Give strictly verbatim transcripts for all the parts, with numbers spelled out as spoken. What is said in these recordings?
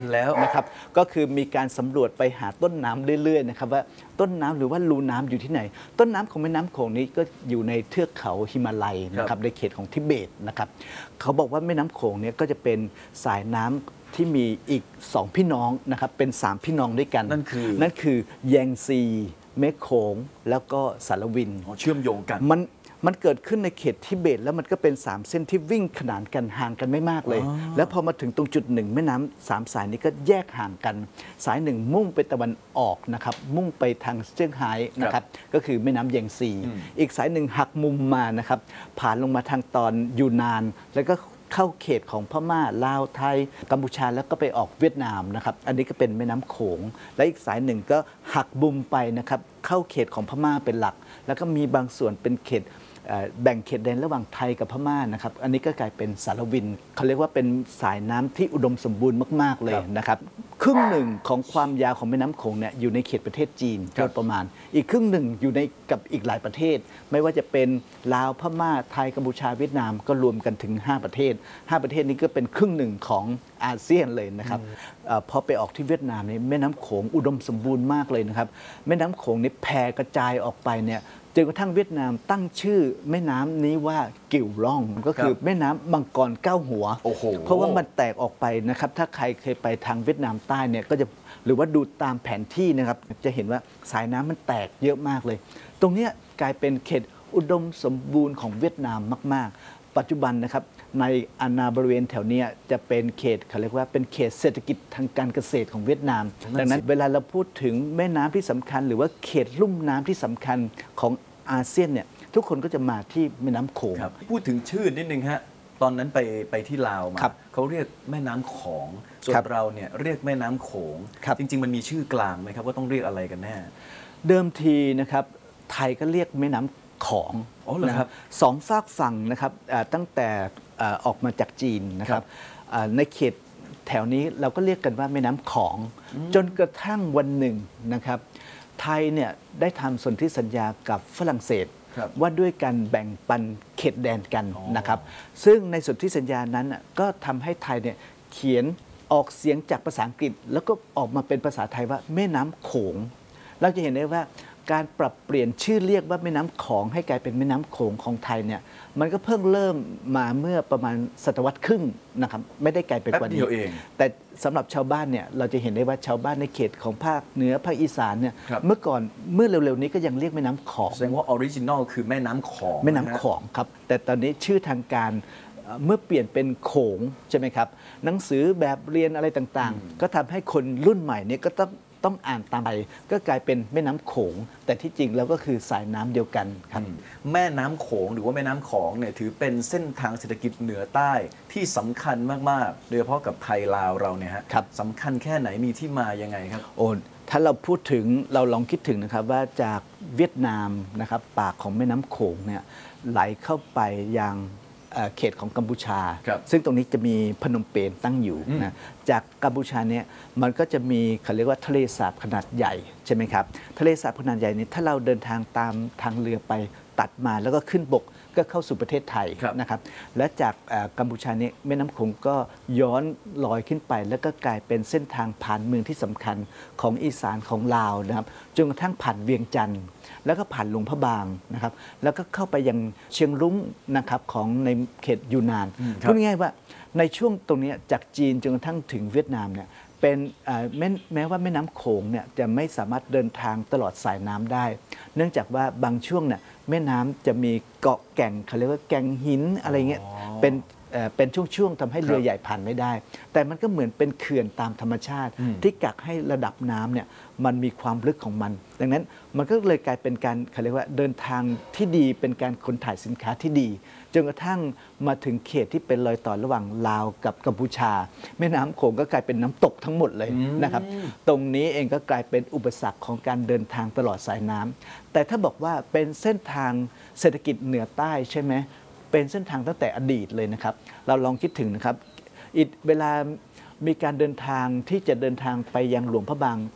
แล้วนะครับก็คือมีการสำรวจไปหาต้นน้ำเรื่อยๆนะครับว่าต้นน้ำหรือว่ารูน้ำอยู่ที่ไหนต้นน้ำของแม่น้ำโขงนี้ก็อยู่ในเทือกเขาหิมาลัยนะครับในเขตของทิเบตนะครับเขาบอกว่าแม่น้ำโขงเนี่ยก็จะเป็นสายน้ำที่มีอีกสองพี่น้องนะครับเป็นสามพี่น้องด้วยกันนั่นคือนั่นคือแยงซีเมฆโขงแล้วก็สารวินเชื่อมโยงกันมันมันเกิดขึ้นในเขตทิเบตแล้วมันก็เป็นสามเส้นที่วิ่งขนานกันห่างกันไม่มากเลยแล้วพอมาถึงตรงจุดหนึ่งแม่น้ำสามสายนี้ก็แยกห่างกันสายหนึ่งมุ่งไปตะวันออกนะครับมุ่งไปทางเซี่ยงไฮ้นะครับก็คือแม่น้ำแยงซีอีกสายหนึ่งหักมุมมานะครับผ่านลงมาทางตอนยูนานแล้วก็เข้าเขตของพม่าลาวไทยกัมพูชาแล้วก็ไปออกเวียดนามนะครับอันนี้ก็เป็นแม่น้ำโขงและอีกสายหนึ่งก็หักบุมไปนะครับเข้าเขตของพม่าเป็นหลักแล้วก็มีบางส่วนเป็นเขตแบ่งเขตแดนระหว่างไทยกับพม่านะครับอันนี้ก็กลายเป็นสารวินเขาเรียกว่าเป็นสายน้ำที่อุดมสมบูรณ์มากๆเลยนะครับครึ่งหนึ่งของความยาวของแม่น้ำโขงเนี่ยอยู่ในเขตประเทศจีนโดยประมาณอีกครึ่งหนึ่งอยู่ในกับอีกหลายประเทศไม่ว่าจะเป็นลาวพม่าไทยกัมพูชาเวียดนามก็รวมกันถึงห้าประเทศห้าประเทศนี้ก็เป็นครึ่งหนึ่งของอาเซียนเลยนะครับพอไปออกที่เวียดนามนี่แม่น้ำโขงอุดมสมบูรณ์มากเลยนะครับแม่น้ำโขงนี่แผ่กระจายออกไปเนี่ยจนกระทั่งเวียดนามตั้งชื่อแม่น้ำนี้ว่ากิ่วล่องก็คือแม่น้ำมังกรเก้าหัวเพราะว่ามันแตกออกไปนะครับถ้าใครเคยไปทางเวียดนามใต้เนี่ยก็จะหรือว่าดูตามแผนที่นะครับจะเห็นว่าสายน้ำมันแตกเยอะมากเลยตรงนี้กลายเป็นเขตอุดมสมบูรณ์ของเวียดนามมากๆปัจจุบันนะครับในอาณาบริเวณแถวนี้จะเป็นเขตเขาเรียกว่าเป็นเขตเศรษฐกิจทางการเกษตรของเวียดนามดังนั้นเวลาเราพูดถึงแม่น้ำที่สำคัญหรือว่าเขตลุ่มน้ำที่สำคัญของอาเซียนเนี่ยทุกคนก็จะมาที่แม่น้ำโขงพูดถึงชื่อนิดนึงฮะตอนนั้นไปไปที่ลาวมาเขาเรียกแม่น้ำของส่วนเราเนี่ยเรียกแม่น้ำโขงจริงๆมันมีชื่อกลางไหมครับว่าต้องเรียกอะไรกันแน่เดิมทีนะครับไทยก็เรียกแม่น้ำของนะครับสองฝากฝั่งนะครับตั้งแต่ออกมาจากจีนนะครับในเขตแถวนี้เราก็เรียกกันว่าแม่น้ำของจนกระทั่งวันหนึ่งนะครับไทยเนี่ยได้ทำสนธิสัญญากับฝรั่งเศสว่าด้วยการแบ่งปันเขตแดนกันนะครับซึ่งในสนธิสัญญานั้นก็ทำให้ไทยเนี่ยเขียนออกเสียงจากภาษาอังกฤษแล้วก็ออกมาเป็นภาษาไทยว่าแม่น้ำโขงเราจะเห็นได้ว่าการปรับเปลี่ยนชื่อเรียกว่าแม่น้ำของให้กลายเป็นแม่น้ำโขงของไทยเนี่ยมันก็เพิ่งเริ่มมาเมื่อประมาณศตวรรษครึ่งนะครับไม่ได้ไกลไปกว่านี้แต่สำหรับชาวบ้านเนี่ยเราจะเห็นได้ว่าชาวบ้านในเขตของภาคเหนือภาคอีสานเนี่ยเมื่อก่อนเมื่อเร็วๆนี้ก็ยังเรียกแม่น้ำของแสดงว่าออริจินอลคือแม่น้ำของแม่น้ำของครับแต่ตอนนี้ชื่อทางการเมื่อเปลี่ยนเป็นโขงใช่ไหมครับหนังสือแบบเรียนอะไรต่างๆก็ทำให้คนรุ่นใหม่เนี่ยก็ต้องต้องอ่านตามไปก็กลายเป็นแม่น้ำโขงแต่ที่จริงแล้วก็คือสายน้ำเดียวกันครับแม่น้ำโขงหรือว่าแม่น้ำของเนี่ยถือเป็นเส้นทางเศรษฐกิจเหนือใต้ที่สำคัญมากๆโดยเฉพาะกับไทยลาวเราเนี่ยฮะสำคัญแค่ไหนมีที่มายังไงครับโอ้ถ้าเราพูดถึงเราลองคิดถึงนะครับว่าจากเวียดนามนะครับปากของแม่น้ำโขงเนี่ยไหลเข้าไปยังเขตของกัมพูชาซึ่งตรงนี้จะมีพนมเปญตั้งอยู่นะจากกัมพูชาเนี่ยมันก็จะมีเขาเรียกว่าทะเลสาบขนาดใหญ่ใช่ไหมครับทะเลสาบขนาดใหญ่นี้ถ้าเราเดินทางตามทางเรือไปตัดมาแล้วก็ขึ้นบกก็เข้าสู่ประเทศไทยนะครับและจากกัมพูชาเนี่ยแม่น้ำโขงก็ย้อนลอยขึ้นไปแล้วก็กลายเป็นเส้นทางผ่านเมืองที่สำคัญของอีสานของลาวนะครับจนกระทั่งผ่านเวียงจันทร์แล้วก็ผ่านหลวงพระบางนะครับแล้วก็เข้าไปยังเชียงรุ้งนะครับของในเขตยูนานพูดง่ายๆว่าในช่วงตรงนี้จากจีนจนกระทั่งถึงเวียดนามเนี่ยเป็นแม้ว่าแม่น้ำโขงเนี่ยจะไม่สามารถเดินทางตลอดสายน้ำได้ เนื่องจากว่าบางช่วงเนี่ยแม่น้ำจะมีเกาะแก่งเขาเรียกว่าแก่งหินอะไรเงี้ยเป็นเป็นช่วงๆทำให้เรือใหญ่ผ่านไม่ได้แต่มันก็เหมือนเป็นเขื่อนตามธรรมชาติที่กักให้ระดับน้ำเนี่ยมันมีความลึกของมันดังนั้นมันก็เลยกลายเป็นการเขาเรียกว่าเดินทางที่ดีเป็นการขนถ่ายสินค้าที่ดีจนกระทั่งมาถึงเขตที่เป็นรอยต่อระหว่างลาวกับกัมพูชาแม่น้ำโขงก็กลายเป็นน้ำตกทั้งหมดเลยนะครับตรงนี้เองก็กลายเป็นอุปสรรคของการเดินทางตลอดสายน้ำแต่ถ้าบอกว่าเป็นเส้นทางเศรษฐกิจเหนือใต้ใช่ไหมเป็นเส้นทางตั้งแต่อดีตเลยนะครับเราลองคิดถึงนะครับเวลามีการเดินทางที่จะเดินทางไปยังหลวงพระบางจาก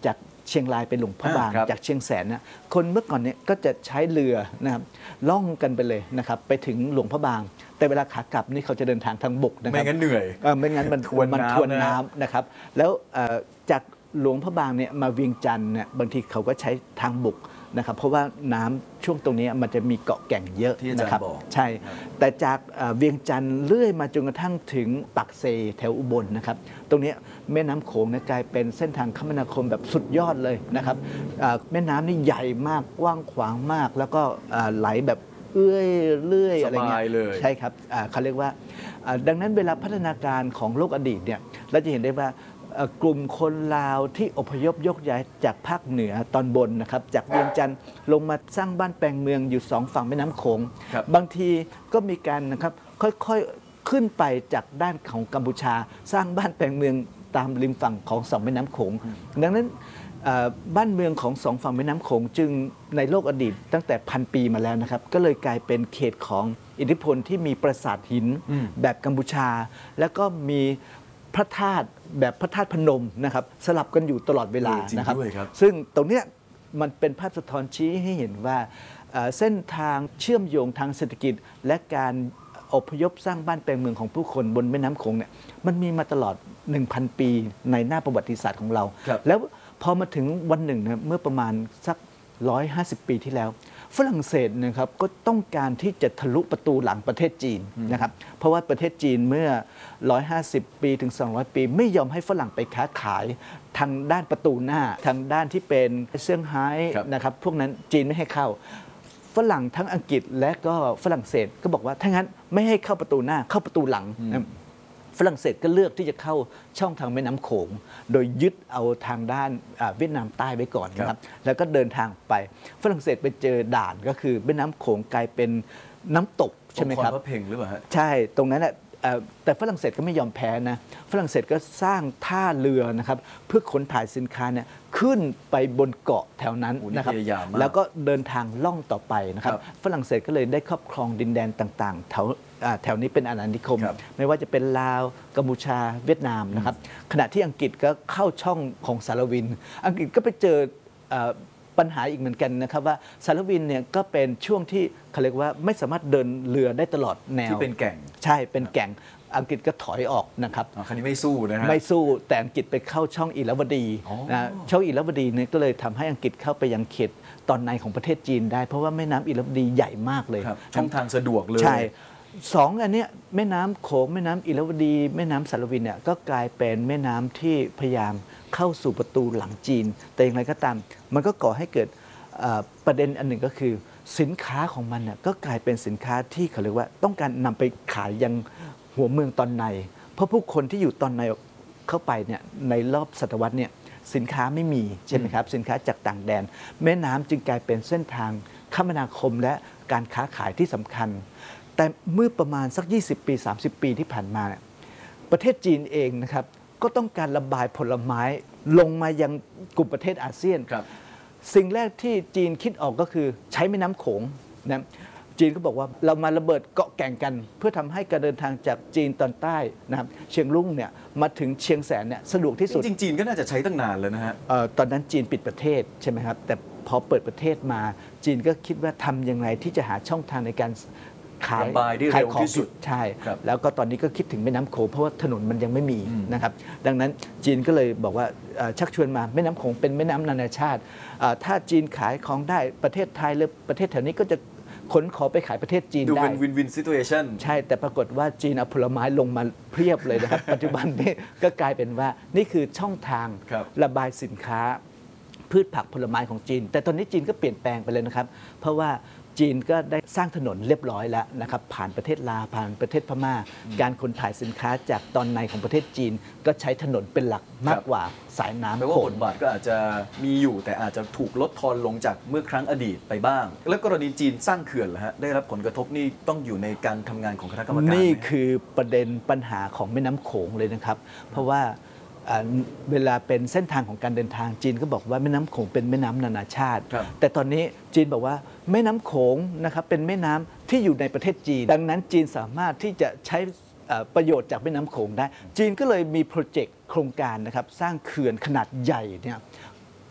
เชียงรายไปหลวงพระบางอ่าครับจากเชียงแสนนะคนเมื่อก่อนเนี่ยก็จะใช้เรือนะครับล่องกันไปเลยนะครับไปถึงหลวงพระบาง แต่เวลาขากลับนี่เขาจะเดินทางทางบกนะครับไม่งั้นเหนื่อยเออไม่งั้นมันทวนมันน้ำทวนน้ำนะครับแล้วเอ่อจากหลวงพระบางเนี่ยมาเวียงจันทร์เนี่ยบางทีเขาก็ใช้ทางบกนะครับเพราะว่าน้ำช่วงตรงนี้มันจะมีเกาะแก่งเยอะที่อาจารย์นะครับบอกใช่ แต่จากเอ่อเวียงจันทร์เลื่อยมาจนกระทั่งถึงปักเซแถวอุบลนะครับตรงนี้แม่น้ำโขงเนี่ยกลายเป็นเส้นทางคมนาคมแบบสุดยอดเลยนะครับเอ่อแม่น้ำนี่ใหญ่มากกว้างขวางมาก แล้วก็เอ่อไหลแบบเอื้อยเลื่อยอะไรเงี้สบายเลยใช่ครับอ่าเขาเรียกว่าอ่าดังนั้นเวลาพัฒนาการของโลกอดีตเนี่ยเราจะเห็นได้ว่าเอ่อกลุ่มคนลาวที่อพยพยกย้ายจากภาคเหนือตอนบนนะครับจากเวียงจันทร์ลงมาสร้างบ้านแปลงเมืองอยู่สองฝั่งแม่น้ำโขงครับบางทีก็มีการนะครับค่อยๆขึ้นไปจากด้านของกัมพูชา สร้างบ้านแปลงเมืองตามริมฝั่งของสองแม่น้ำโขงดังนั้นเอ่อบ้านเมืองของสองฝั่งแม่น้ำโขงจึงในโลกอดีตตั้งแต่พันปีมาแล้วนะครับก็เลยกลายเป็นเขตของอิทธิพลที่มีปราสาทหินแบบกัมพูชา แล้วก็มีพระธาตุแบบพระธาตุพนมนะครับสลับกันอยู่ตลอดเวลาเออจริงนะครับด้วยครับซึ่งตรงเนี้ยมันเป็นภาพสะท้อนชี้ให้เห็นว่าเอ่อเส้นทางเชื่อมโยงทางเศรษฐกิจ และการอพยพสร้างบ้านแปลงเมืองของผู้คนบนแม่น้ำโขงเนี่ยมันมีมาตลอด หนึ่งพัน ปีในหน้าประวัติศาสตร์ของเราครับแล้วพอมาถึงวันหนึ่งนะเมื่อประมาณสัก หนึ่งร้อยห้าสิบ ปีที่แล้ว ฝรั่งเศสนะครับก็ต้องการที่จะทะลุประตูหลังประเทศจีนนะครับเพราะว่าประเทศจีนเมื่อ หนึ่งร้อยห้าสิบ ปีถึง สองร้อย ปี ไม่ยอมให้ฝรั่งไปค้าขายทางด้านประตูหน้า ทางด้านที่เป็นเซี่ยงไฮ้ครับนะครับพวกนั้นจีนไม่ให้เข้า ฝรั่งทั้งอังกฤษและก็ฝรั่งเศสก็บอกว่าถ้างั้นไม่ให้เข้าประตูหน้าเข้าประตูหลังนะฝรั่งเศสก็เลือกที่จะเข้าช่องทางแม่น้ำโขง โดยยึดเอาทางด้านอ่าเวียดนามใต้ไว้ก่อนนะครับแล้วก็เดินทางไปฝรั่งเศสไปเจอด่านก็คือแม่น้ำโขงกลายเป็นน้ำตกใช่ไหมครับองพรพระเพ่งหรือเปล่าฮะใช่ตรงนั้นแหละเอ่อแต่ฝรั่งเศสก็ไม่ยอมแพ้นะฝรั่งเศสก็สร้างท่าเรือนะครับเพื่อขนถ่ายสินค้าเนี่ยขึ้นไปบนเกาะแถวนั้นโอ้นี่นะครับพยายามมากแล้วก็เดินทางล่องต่อไปนะครับครับฝรั่งเศสก็เลยได้ครอบครองดินแดนต่างๆแถวอ่าแถวนี้เป็นอาณานิคมครับไม่ว่าจะเป็นลาวกัมพูชาเวียดนามนะครับขณะที่อังกฤษก็เข้าช่องของสารวิน อังกฤษก็ไปเจอเอ่อปัญหาอีกเหมือนกันนะครับว่าสารวินเนี่ยก็เป็นช่วงที่เขาเรียกว่าไม่สามารถเดินเรือได้ตลอดแนวที่เป็นแก่งใช่เป็นแก่งอังกฤษก็ถอยออกนะครับอ๋อคันนี้ไม่สู้นะฮะไม่สู้แต่อังกฤษไปเข้าช่องอิรวดีอ๋อนะช่องอิรวดีเนี่ยก็เลยทำให้อังกฤษเข้าไปยังเขตตอนในของประเทศจีนได้ เพราะว่าแม่น้ำอิรวดีใหญ่มากเลยครับช่องทางสะดวกเลยใช่สองอันเนี้ยแม่น้ำโขงแม่น้ำอิรวดี แม่น้ำสารวินเนี่ยก็กลายเป็นแม่น้ำที่พยายามเข้าสู่ประตูหลังจีน แต่อย่างไรก็ตาม มันก็ก่อให้เกิดเอ่อประเด็นอันหนึ่งก็คือ สินค้าของมันน่ยก็กลายเป็นสินค้าที่เขาเรียกว่าต้องการนำไปขายยังหัวเมืองตอนใน เพราะผู้คนที่อยู่ตอนในเข้าไปเนี่ยในรอบศตวรรษเนี่ยสินค้าไม่มีใช่ไหมครับสินค้าจากต่างแดน แม่น้ำจึงกลายเป็นเส้นทางคมนาคมและการค้าขายที่สำคัญ แต่เมื่อประมาณสัก ยี่สิบ ปี สามสิบ ปีที่ผ่านมาเนี่ยประเทศจีนเองนะครับก็ต้องการระบายผลไม้ลงมายังกลุ่มประเทศอาเซียนครับสิ่งแรกที่จีนคิดออกก็คือใช้แม่น้ำโขงนะจีนก็บอกว่าเรามาระเบิดเกาะแก่งกัน เพื่อทำให้การเดินทางจากจีนตอนใต้นะครับเชียงรุ่งเนี่ยมาถึงเชียงแสนเนี่ยสะดวกที่สุดจริงๆจีนก็น่าจะใช้ตั้งนานแล้วนะฮะเอ่อตอนนั้นจีนปิดประเทศใช่ไหมครับแต่พอเปิดประเทศมาจีนก็คิดว่าทำยังไงที่จะหาช่องทางในการขายระบายได้ขายเร็วของที่สุดใช่ครับแล้วก็ตอนนี้ก็คิดถึงแม่น้ำโขงเพราะว่าถนนมันยังไม่มีนะครับดังนั้นจีนก็เลยบอกว่าเอ่อชักชวนมาแม่น้ำโขงเป็นแม่น้ำนานาชาติเอ่อถ้าจีนขายของได้ประเทศไทยหรือประเทศแถวนี้ก็จะขนของไปขายประเทศจีนดูได้เป็นวินวินซิทูเอชันใช่แต่ปรากฏว่าจีนเอาผลไม้ลงมาเพียบเลยนะครับ ปัจจุบันนี้ก็กลายเป็นว่านี่คือช่องทางครับระบายสินค้าพืชผักผลไม้ของจีน แต่ตอนนี้จีนก็เปลี่ยนแปลงไปเลยนะครับ เพราะว่าจีนก็ได้สร้างถนนเรียบร้อยแล้วนะครับผ่านประเทศลาวผ่านประเทศพม่า การขนถ่ายสินค้าจากตอนในของประเทศจีน ก็ใช้ถนนเป็นหลักมากกว่าสายน้ำแปลว่าโขบงทบาทก็อาจจะมีอยู่แต่อาจจะถูกลดทอนลงจากเมื่อครั้งอดีตไปบ้าง แล้วกรณีจีนสร้างเขื่อนล่ะฮะได้รับผลกระทบนี่ต้องอยู่ในการทำงานของคณะกรรมการนี่ไหมคือประเด็นปัญหาของแม่น้ำโขงเลยนะครับ เพราะว่าอ่าเวลาเป็นเส้นทางของการเดินทางจีนก็บอกว่าแม่น้ำโขงเป็นแม่น้ำนานาชาติครับแต่ตอนนี้จีนบอกว่าแม่น้ำโขงนะครับเป็นแม่น้ำที่อยู่ในประเทศจีน ดังนั้นจีนสามารถที่จะใช้เอ่อประโยชน์จากแม่น้ำโขงได้ จีนก็เลยมีโปรเจกต์โครงการนะครับสร้างเขื่อนขนาดใหญ่เนี่ย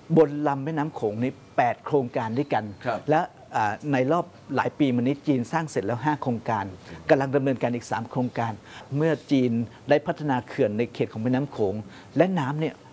บนลำแม่น้ำโขงนี้แปดโครงการด้วยกันครับและอ่าในรอบหลายปีมานี้จีนสร้างเสร็จแล้วห้าโครงการกำลังดำเนินการอีกสามโครงการ เมื่อจีนได้พัฒนาเขื่อนในเขตของแม่น้ำโขงและน้ำเนี่ย